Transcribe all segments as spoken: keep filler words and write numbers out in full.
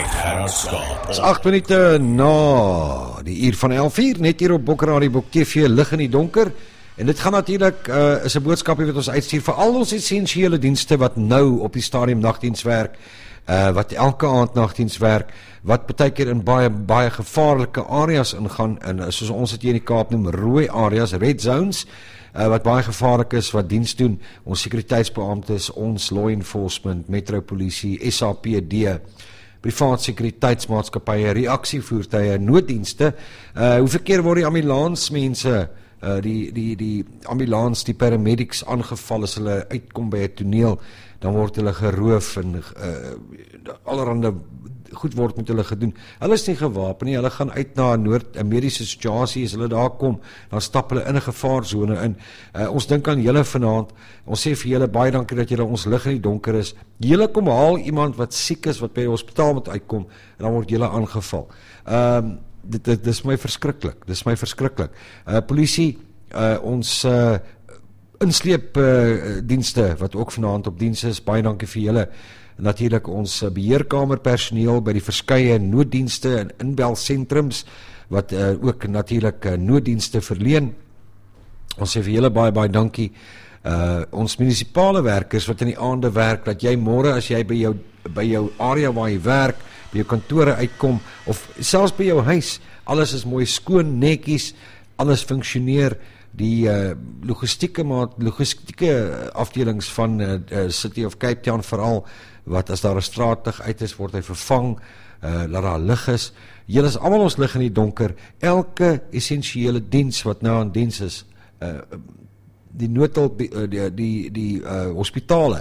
met Gerard Skaap. Dis agt minute na die uur van elf uur, net hier op Bokker Boek T V, lig in die donker. En dit gaan natuurlik, uh, is 'n boodskapie wat ons uitstuur vir al ons essensiële dienste wat nou op die stadium nagdiens werk, uh, wat elke aand nagdiens werk, wat baie keer in baie baie gevaarlike areas ingaan, en soos ons dit hier in die Kaap noem, rooi areas, red zones, uh, wat baie gevaarlik is, wat diens doen, ons sekuriteitsbeamptes, ons law enforcement, metropolisie, S A P D, privaat sekuriteitsmaatskappye, reaksievoertuie, nooddienste. Uh, hoeveel keer word die ambulansmense, uh, die, die, die ambulans, die paramedics aangeval as hulle uitkom by 'n toneel, dan word hulle geroof en uh, allerhande goed word met hulle gedoen. Hulle is nie gewapen nie, hulle gaan uit na 'n noord, 'n mediese situasie, as hulle daar kom, dan stap hulle in 'n gevaarzone in. Uh, ons dink aan julle vanaand, ons sê vir julle baie dankie dat julle ons lig in die donker is. Julle kom haal iemand wat siek is, wat by die hospitaal moet uitkom, en dan word julle aangeval. Um, dit, dit, dit is my verskriklik, dit is my verskriklik. Uh, polisie, uh, ons uh, insleep uh, dienste, wat ook vanaand op diens is, baie dankie vir julle. Natuurlik ons beheerkamerpersoneel by die verskeie nooddienste en inbelsentrums, wat uh, ook natuurlik uh, nooddienste verleen. Ons sê vir julle baie baie dankie. Uh, ons munisipale werkers wat in die aande werk, dat jy môre as jy by jou, by jou area waar jy werk, by jou kantore uitkom, of selfs by jou huis, alles is mooi skoon, netjies, alles funksioneer. Die uh, logistieke, maat, logistieke afdelings van uh, uh, City of Cape Town veral, wat as daar 'n straatlig uit is, word hy vervang, uh, laat daar lig is. Julle is almal ons lig in die donker. Elke essensiële diens wat nou aan diens is, uh, die noodhulp, die, die, die, die uh, hospitale,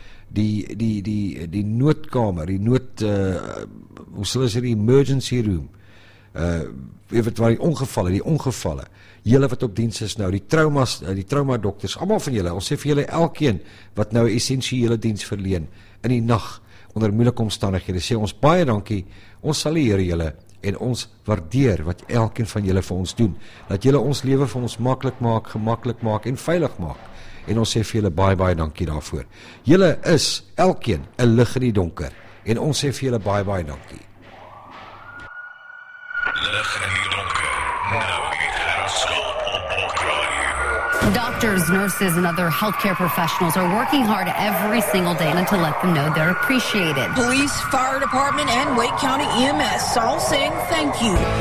die, die, die, die noodkamer, die nood, uh, hoe sal ons sê, die emergency room, uh, weet waar die ongevalle, die ongevalle, julle wat op diens is nou, die traumas, die traumadokters, almal van julle, ons sê vir julle elkeen wat nou 'n essensiële diens verleen in die nag onder moeilike omstandighede, sê ons baie dankie, ons sal die Here julle en ons waardeer wat elkeen van julle vir ons doen, dat julle ons lewe vir ons maklik maak, gemaklik maak en veilig maak, en ons sê vir julle baie baie dankie daarvoor. Julle is elkeen 'n lig in die donker, en ons sê vir julle baie baie dankie. Lig in die donker, nou met Gerard Skaap op Bokker. Doctors, nurses, and other healthcare professionals are working hard every single day to let them know they're appreciated. Police, fire department, and Wake County E M S all saying thank you.